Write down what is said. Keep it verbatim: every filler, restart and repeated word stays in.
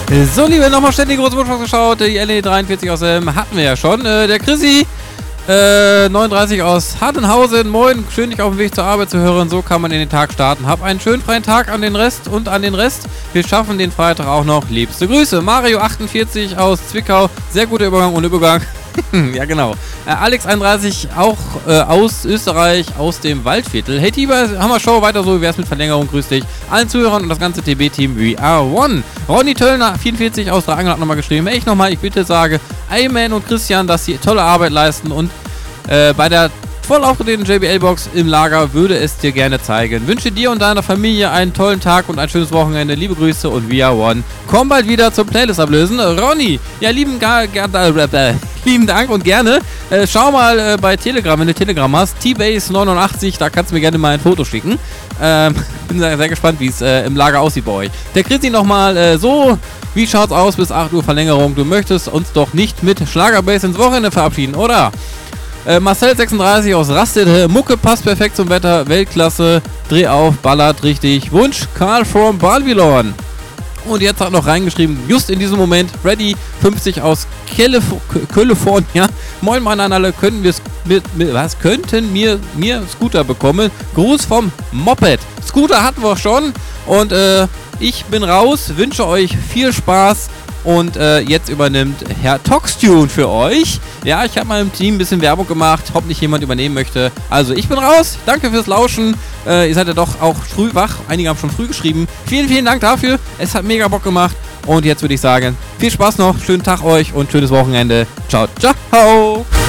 So, liebe, nochmal ständig große Wunschbox geschaut. Die L E dreiundvierzig aus ähm, hatten wir ja schon. Äh, der Chrissy, äh, neununddreißig aus Hartenhausen. Moin, schön dich auf dem Weg zur Arbeit zu hören. So kann man in den Tag starten. Hab einen schönen freien Tag an den Rest und an den Rest. Wir schaffen den Freitag auch noch. Liebste Grüße. Mario achtundvierzig aus Zwickau. Sehr guter Übergang und Übergang. Ja, genau. Äh, Alex einunddreißig, auch äh, aus Österreich, aus dem Waldviertel. Hey Tiber, Hammer Show, weiter so, wie wär's mit Verlängerung? Grüß dich. Allen Zuhörern und das ganze T B-Team We Are One. Ronny Töllner, vierundvierzig, aus der Angel, hat nochmal geschrieben. Hey, ich nochmal, ich bitte sage, Ayman und Christian, dass sie tolle Arbeit leisten und äh, bei der voll aufgedrehten J B L-Box im Lager würde es dir gerne zeigen. Wünsche dir und deiner Familie einen tollen Tag und ein schönes Wochenende. Liebe Grüße und We Are One. Komm bald wieder zum Playlist ablösen. Ronny, ja, lieben, ga, ga, äh, lieben Dank und gerne. Äh, schau mal äh, bei Telegram, wenn du Telegram hast. T-Base neunundachtzig, da kannst du mir gerne mal ein Foto schicken. Ähm, bin sehr, sehr gespannt, wie es äh, im Lager aussieht bei euch. Der Christi nochmal äh, so. Wie schaut's aus bis acht Uhr Verlängerung? Du möchtest uns doch nicht mit Schlagerbase ins Wochenende verabschieden, oder? Äh, Marcel sechsunddreißig aus Rastede. Mucke passt perfekt zum Wetter. Weltklasse. Dreh auf, ballert richtig. Wunsch, Karl from Babylon. Und jetzt hat noch reingeschrieben, just in diesem Moment, Freddy fünfzig aus California. Moin Mann an alle, können wir mit, mit, was könnten mir mir Scooter bekommen? Gruß vom Moped. Scooter hatten wir schon und äh, ich bin raus, wünsche euch viel Spaß und äh, jetzt übernimmt Herr Toxtune für euch. Ja, ich habe meinem Team ein bisschen Werbung gemacht, ob nicht jemand übernehmen möchte. Also ich bin raus, danke fürs Lauschen. Äh, ihr seid ja doch auch früh wach, einige haben schon früh geschrieben. Vielen, vielen Dank dafür, es hat mega Bock gemacht. Und jetzt würde ich sagen, viel Spaß noch, schönen Tag euch und schönes Wochenende. Ciao, ciao.